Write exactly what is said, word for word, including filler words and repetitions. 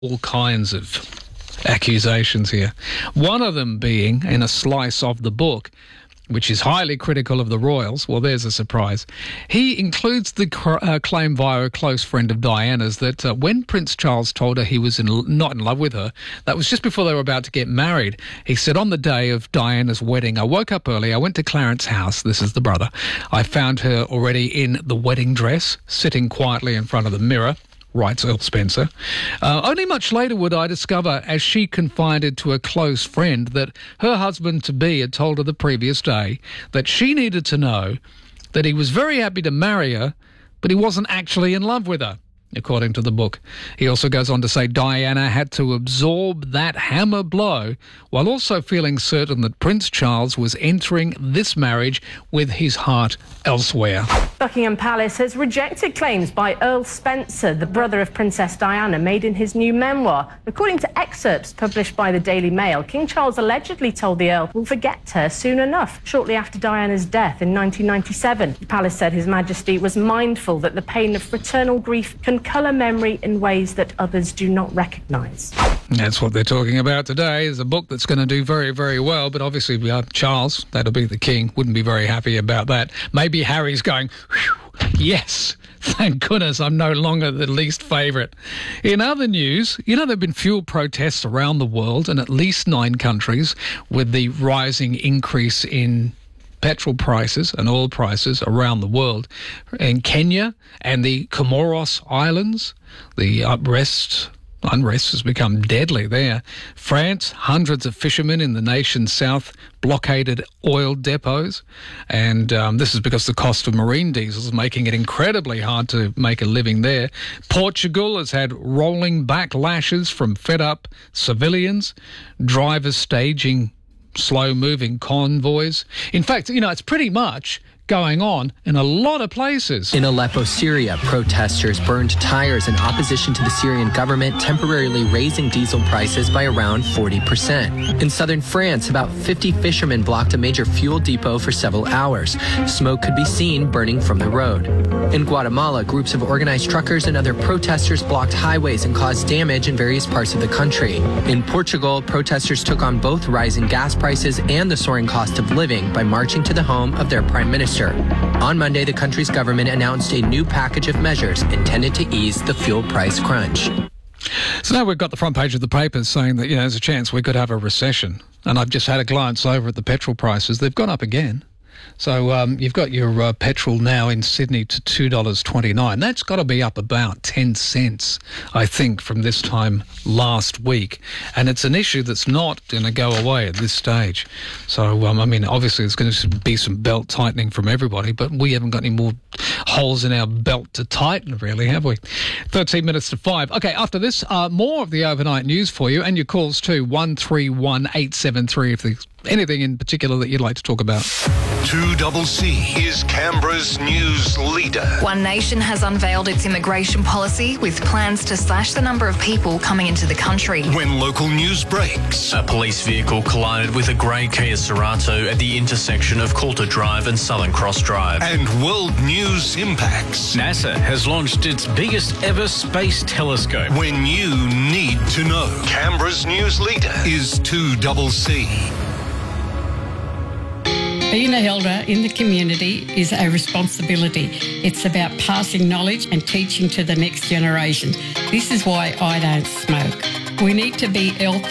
all kinds of accusations here. One of them being, in a slice of the book, which is highly critical of the royals, well, there's a surprise. He includes the cr- uh, claim via a close friend of Diana's that uh, when Prince Charles told her he was in, not in love with her, that was just before they were about to get married. He said, on the day of Diana's wedding, I woke up early, I went to Clarence's house, this is the brother. I found her already in the wedding dress, sitting quietly in front of the mirror. Writes Earl Spencer. Uh, only much later would I discover, as she confided to a close friend, that her husband-to-be had told her the previous day that she needed to know that he was very happy to marry her, but he wasn't actually in love with her, according to the book. He also goes on to say Diana had to absorb that hammer blow while also feeling certain that Prince Charles was entering this marriage with his heart elsewhere. Buckingham Palace has rejected claims by Earl Spencer, the brother of Princess Diana, made in his new memoir. According to excerpts published by the Daily Mail, King Charles allegedly told the Earl will forget her soon enough, shortly after Diana's death in nineteen ninety-seven. The palace said His Majesty was mindful that the pain of fraternal grief can colour memory in ways that others do not recognise. That's what they're talking about today. There's a book that's going to do very, very well, but obviously uh, Charles, that'll be the king, wouldn't be very happy about that. Maybe Harry's going, yes, thank goodness I'm no longer the least favourite. In other news, you know, there have been fuel protests around the world in at least nine countries with the rising increase in petrol prices and oil prices around the world. In Kenya and the Comoros Islands, the unrest, unrest has become deadly there. France, hundreds of fishermen in the nation's south blockaded oil depots. And um, this is because the cost of marine diesel is making it incredibly hard to make a living there. Portugal has had rolling backlashes from fed-up civilians, drivers staging slow-moving convoys. In fact, you know, it's pretty much going on in a lot of places. In Aleppo, Syria, protesters burned tires in opposition to the Syrian government temporarily raising diesel prices by around forty percent. In southern France, about fifty fishermen blocked a major fuel depot for several hours. Smoke could be seen burning from the road. In Guatemala, groups of organized truckers and other protesters blocked highways and caused damage in various parts of the country. In Portugal, protesters took on both rising gas prices and the soaring cost of living by marching to the home of their prime minister. On Monday, the country's government announced a new package of measures intended to ease the fuel price crunch. So now we've got the front page of the papers saying that, you know, there's a chance we could have a recession. And I've just had a glance over at the petrol prices. They've gone up again. So um, you've got your uh, petrol now in Sydney to two dollars twenty-nine. That's got to be up about ten cents, I think, from this time last week. And it's an issue that's not going to go away at this stage. So, um, I mean, obviously there's going to be some belt tightening from everybody, but we haven't got any more holes in our belt to tighten, really, have we? thirteen minutes to five. Okay, after this, uh, more of the overnight news for you, and your calls too, one three one eight seven three if there's anything in particular that you'd like to talk about. two C C is Canberra's news leader. One Nation has unveiled its immigration policy with plans to slash the number of people coming into the country. When local news breaks. A police vehicle collided with a grey Kia Cerato at the intersection of Coulter Drive and Southern Cross Drive. And world news impacts. NASA has launched its biggest ever space telescope. When you need to know. Canberra's news leader is two C C. Being an elder in the community is a responsibility. It's about passing knowledge and teaching to the next generation. This is why I don't smoke. We need to be healthy